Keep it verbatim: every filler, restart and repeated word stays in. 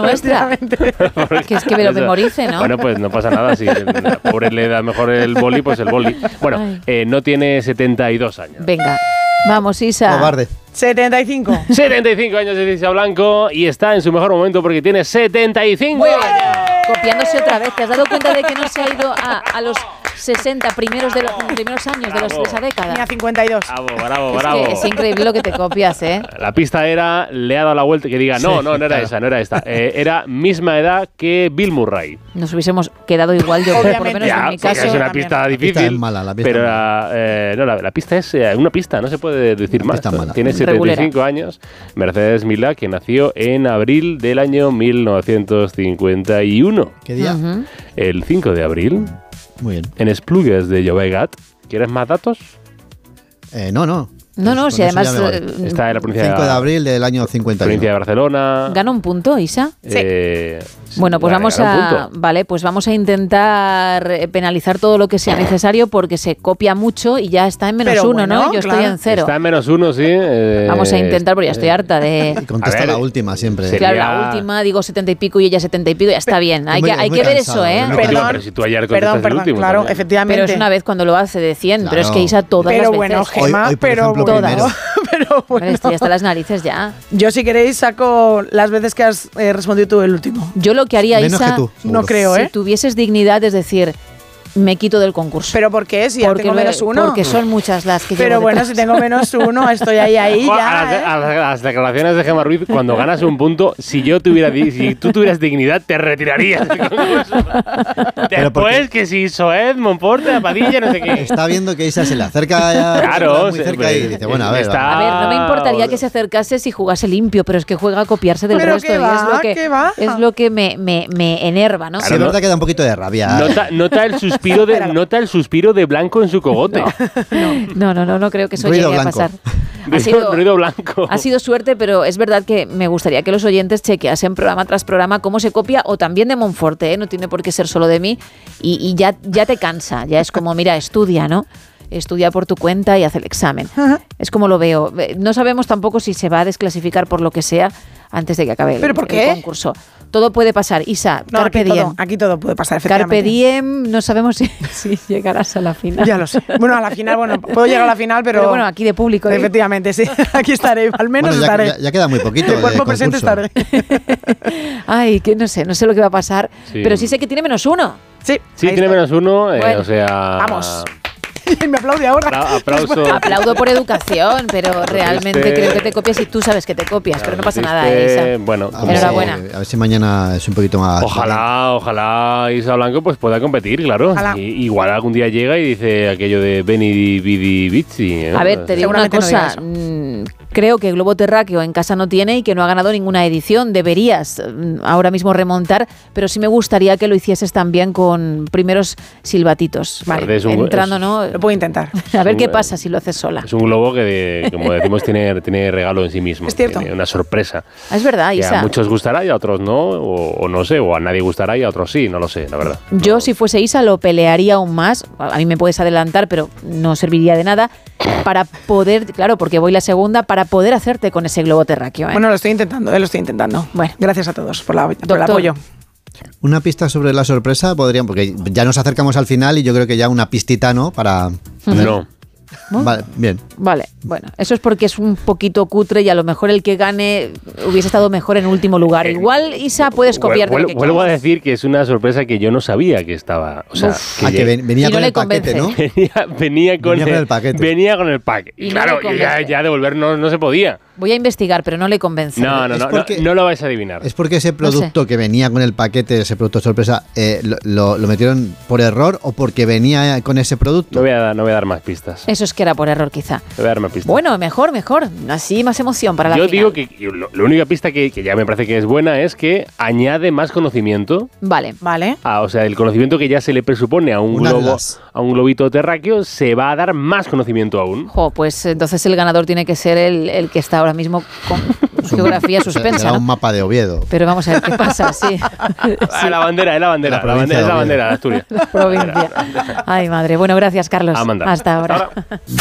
nuestra. Que es que me lo memorice, ¿no? Bueno, pues no pasa nada. Si la pobre le da mejor el boli, pues el boli. Bueno, eh, no tiene setenta y dos años. Venga, vamos, Isa. Cobarde. setenta y cinco. setenta y cinco años de Isa Blanco y está en su mejor momento porque tiene setenta y cinco años. Copiándose otra vez. ¿Te has dado cuenta de que no se ha ido a, a los sesenta primeros, de los, primeros años de, los, de esa década? Tenía cincuenta y dos. Bravo, bravo, Es bravo. que es increíble lo que te copias, ¿eh? La pista era, le ha dado la vuelta, que diga, no, Sí, no, no era claro. esa, no era esta. Eh, era misma edad que Bill Murray. Nos hubiésemos quedado igual, yo creo, por lo menos Ya, en mi porque caso. es una también. pista La difícil. pista es mala, la pista pero es la, eh, no, la, la pista es eh, una pista, no se puede decir La más. pista es mala. Tiene setenta y cinco años. Mercedes Milá, que nació en abril del año mil novecientos cincuenta y uno. ¿Qué día? Ujú. El cinco de abril, Muy bien. en Esplugues de Llobregat. ¿Quieres más datos? Eh, no, no. No, no, Con si eso además ya me vale. eh, Está en la provincia cinco de abril del año cincuenta y uno. provincia de Barcelona. gana un punto, Isa. Eh, Bueno, pues gana- vamos gana un a, punto. vale, pues vamos a intentar eh, penalizar todo lo que sea necesario porque se copia mucho y ya está en menos Pero uno, bueno, ¿no? Yo estoy claro. en cero. Está en menos uno, sí. eh, Vamos a intentar, porque ya estoy eh, harta de... Y contesta A ver, la última siempre. sí. Claro, sería- la última digo setenta y pico y ella setenta y pico, ya está bien. Hay muy- que, hay muy que ver cansado, eso, ¿eh? muy Pero, Perdón, pero si tú ayer Perdón, contestaste el perdón, último. claro, también. efectivamente. Pero es una vez cuando lo hace de cien, pero es Claro. que Isa todas Pero las bueno, veces. Gemma, Hoy- hoy, por pero ejemplo, todas. primero. Pero Vale, bueno. estoy hasta las narices ya. Yo, si queréis, saco las veces que has eh, respondido tú el último. Yo lo que haría, Menos Isa, que tú. seguro. No creo, si ¿eh? tuvieses dignidad, es decir, me quito del concurso. ¿Pero por qué? Si ya porque tengo lo he- menos uno. Porque son muchas las que Pero llevo bueno, detrás. si tengo menos uno, estoy ahí, ahí Jo, a, ya. las, ¿eh? a las- a las declaraciones de Gemma Ruiz, cuando ganas un punto, si yo tuviera di- si tú tuvieras dignidad, te retirarías del concurso. Pero ¿por Después que si Soed, Monforte, Padilla, no sé qué. Está viendo que Isa se le acerca ya, Claro, muy se- cerca y dice, bueno, a ver, está- vamos. A ver, no me Ah, importaría o- que se acercase si jugase limpio, pero es que juega a copiarse del Pero resto qué y va, es lo que, qué va. es lo que me, me, me enerva, ¿no? Sí, Claro, es ¿no? verdad que da un poquito de rabia. Nota, nota el suspiro de nota el suspiro de Blanco en su cogote. No, no, no, no creo que eso Ruido llegue blanco. a pasar. Ha Ruido- sido, ruido blanco. ha sido suerte, pero es verdad que me gustaría que los oyentes chequeasen programa tras programa cómo se copia, o también de Monforte, ¿eh? No tiene por qué ser solo de mí, y, y ya, ya te cansa, ya es como, mira, estudia, ¿no? Estudia por tu cuenta y haz el examen. Ajá. Es como lo veo. No sabemos tampoco si se va a desclasificar por lo que sea antes de que acabe el, ¿Pero por el qué? concurso. Todo puede pasar. Isa, No, carpe aquí diem. todo, aquí todo puede pasar, Carpe efectivamente. diem, no sabemos si, si llegarás a la final. Ya lo sé. Bueno, a la final, bueno, puedo llegar a la final, pero... Pero bueno, aquí de público. ¿eh? Efectivamente, sí. Aquí estaré, al menos Bueno, ya, estaré. ya- ya queda muy poquito. De de cuerpo presente concurso. estaré. Ay, que no sé, no sé lo que va a pasar. Sí. Pero sí sé que tiene menos uno. Sí, Sí, ahí tiene está. menos uno, eh, Bueno, o sea... vamos. Me aplaude ahora. Apla- aplauso. Aplaudo por educación, pero realmente Este- creo que te copias y tú sabes que te copias, pero no pasa nada, Este, Isa. Bueno, A como- ver si- Enhorabuena. A ver si mañana es un poquito más. Ojalá, ojalá Isa Blanco pues pueda competir, claro. Ojalá. Y- igual algún día llega y dice aquello de Beni Bidi Bici. ¿eh? A ver, te digo una Seguramente no diga cosa. mm, creo que Globo Terráqueo en casa no tiene y que no ha ganado ninguna edición. Deberías mm, ahora mismo remontar, pero sí me gustaría que lo hicieses también con primeros silbatitos. Vale, es un- Entrando, es- ¿no? Lo puedo intentar. A ver un- qué pasa si lo haces sola. Es un globo que, de- como decimos, tiene, tiene regalo en sí mismo. Es cierto. Tiene una sorpresa. Ah, es verdad, Que a Isa. muchos gustará y a otros no, o, o no sé, o a nadie gustará y a otros sí, no lo sé, la verdad. Yo, No. si fuese Isa, lo pelearía aún más. A mí me puedes adelantar, pero no serviría de nada para poder, claro, porque voy la segunda, para poder hacerte con ese globo terráqueo. ¿eh? Bueno, lo estoy intentando, eh, lo estoy intentando. Bueno. Gracias a todos por, la, por el Doctor. apoyo. Una pista sobre la sorpresa podrían, porque ya nos acercamos al final y yo creo que ya una pistita, ¿no? Para. No. ¿No? Vale, bien. Vale, bueno, eso es porque es un poquito cutre y a lo mejor el que gane hubiese estado mejor en último lugar. Eh, Igual, Isa, puedes copiarte Vuel- lo que Vuelvo a quieras. decir que es una sorpresa que yo no sabía que estaba. O sea, Uf. que Ah, que lleg- ven- venía Y no con le el paquete, ¿no? convence. venía, venía con, Venía con el paquete. Venía con el pack. Y no claro, le y ya, convence. ya devolver no, no se podía. Voy a investigar, pero no le convence. No, no, Es no, no, porque- no lo vais a adivinar. Es porque ese producto que venía con el paquete, ese producto sorpresa, eh, lo, lo- lo metieron por error o porque venía con ese No producto. voy a dar, no voy a dar más pistas. No Eso es que era por error, quizá. voy a dar más pistas. Bueno, mejor, mejor. Así más emoción para la Yo final. digo que yo- lo- la única pista que, que ya me parece que es buena es que añade más conocimiento. Vale. Vale. Ah, o sea, el conocimiento que ya se le presupone a un Un globo, atlas. a un globito terráqueo, se va a dar más conocimiento aún. Jo, pues entonces el ganador tiene que ser el, el que está ahora mismo con geografía suspensa, Será ¿no? un mapa de Oviedo. Pero vamos a ver qué pasa, sí. Ah, la bandera, es la bandera. La La, provincia bandera es la de Oviedo. bandera de Asturias. Provincia. Ay, madre. Bueno, gracias, Carlos. A mandar. Hasta ahora. Hasta ahora.